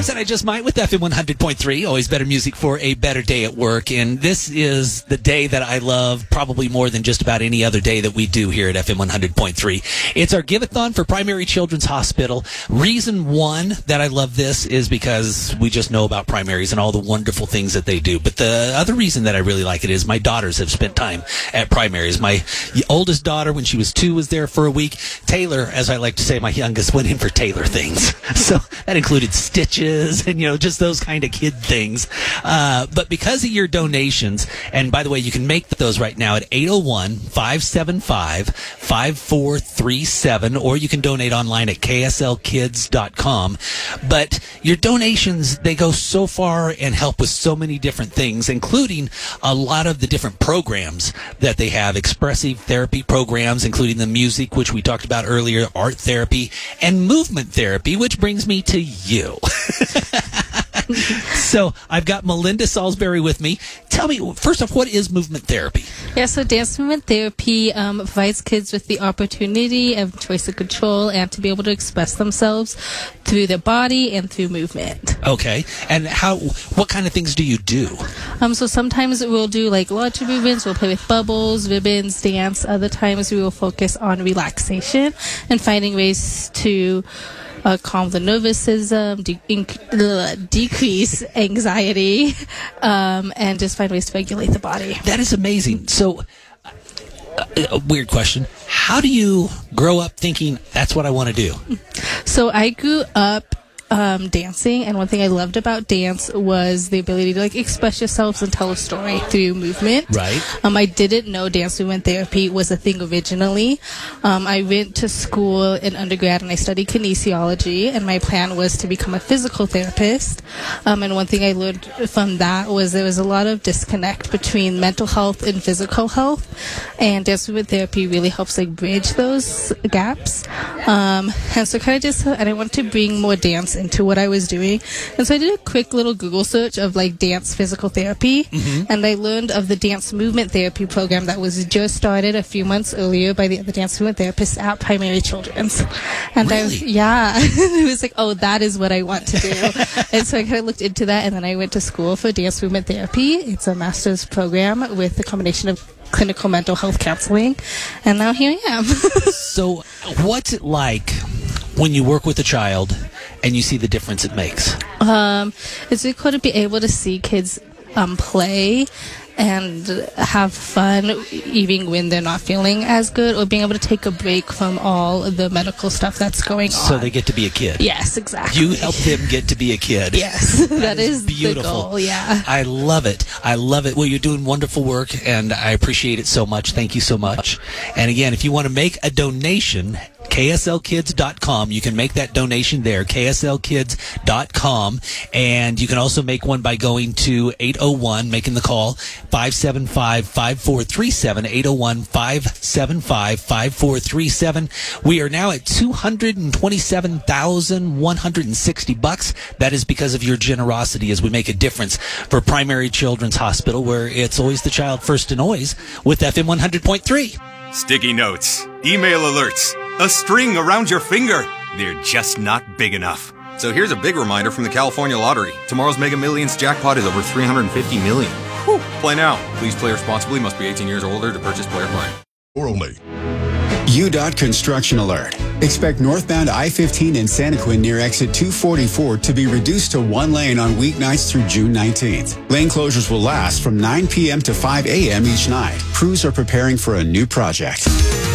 Lars, and I just might with FM 100.3. Always better music for a better day at work. And this is the day that I love probably more than just about any other day that we do here at FM 100.3. It's our Give-a-thon for Primary Children's Hospital. Reason one that I love this is because we just know about primaries and all the wonderful things that they do. But the other reason that I really like it is my daughters have spent time at primaries. My oldest daughter, when she was 2, was there for a week. Taylor, as I like to say, my youngest, went in for Taylor things. So that included stitches and, just those kind of kid things. But because of your donations, and by the way, you can make those right now at 801-575-5437, or you can donate online at kslkids.com. But your donations, they go so far and help with so many different things, including a lot of the different programs that they have, expressive therapy programs, including the music, which we talked about earlier, art therapy, and movement therapy, which brings me to you. So I've got Melinda Salisbury with me. Tell me, first off, what is movement therapy? Yeah, so dance movement therapy provides kids with the opportunity of choice of control and to be able to express themselves through their body and through movement. Okay. And what kind of things do you do? So sometimes we'll do like larger movements. We'll play with bubbles, ribbons, dance. Other times we will focus on relaxation and finding ways to calm the nervous system, decrease anxiety, and just find ways to regulate the body. That is amazing. So, a weird question. How do you grow up thinking that's what I want to do? So I grew up dancing, and one thing I loved about dance was the ability to express yourselves and tell a story through movement. Right. I didn't know dance movement therapy was a thing originally. I went to school in undergrad and I studied kinesiology, and my plan was to become a physical therapist. And one thing I learned from that was there was a lot of disconnect between mental health and physical health, and dance movement therapy really helps bridge those gaps. And so and I wanted to bring more dance into what I was doing. And so I did a quick little Google search of dance physical therapy, and I learned of the dance movement therapy program that was just started a few months earlier by the dance movement therapists at Primary Children's. And really? It was oh, that is what I want to do. And so I kind of looked into that, and then I went to school for dance movement therapy. It's a master's program with a combination of clinical mental health counseling, and now here I am. So what's it like when you work with a child and you see the difference it makes? It's really cool to be able to see kids play and have fun even when they're not feeling as good, or being able to take a break from all the medical stuff that's going on. So they get to be a kid. Yes, exactly. You help them get to be a kid. Yes, that is beautiful. The goal, yeah. I love it. I love it. Well, you're doing wonderful work, and I appreciate it so much. Thank you so much. And again, if you want to make a donation, kslkids.com. You can make that donation there, kslkids.com. And you can also make one by going to 801, making the call, 575-5437, 801-575-5437. We are now at $227,160. That is because of your generosity as we make a difference for Primary Children's Hospital, where it's always the child first and always with FM 100.3. Sticky notes, email alerts, a string around your finger. They're just not big enough. So here's a big reminder from the California Lottery. Tomorrow's Mega Millions jackpot is over $350 million. Whew. Play now. Please play responsibly. Must be 18 years or older to purchase player play. Orally. UDOT construction alert. Expect northbound I-15 in Santaquin near exit 244 to be reduced to one lane on weeknights through June 19th. Lane closures will last from 9 p.m. to 5 a.m. each night. Crews are preparing for a new project.